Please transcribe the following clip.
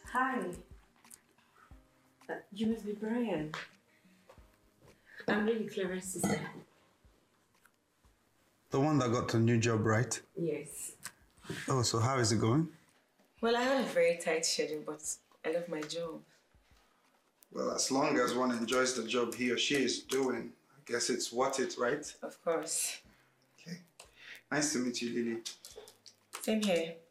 Hi. You must be Brian. I'm really Clara's sister. The one that got a new job, right? Yes. Oh, so how is it going? Well, I have a very tight schedule, but I love my job. Well, as long as one enjoys the job he or she is doing, I guess it's worth it, right? Of course. Okay. Nice to meet you, Lily. Same here.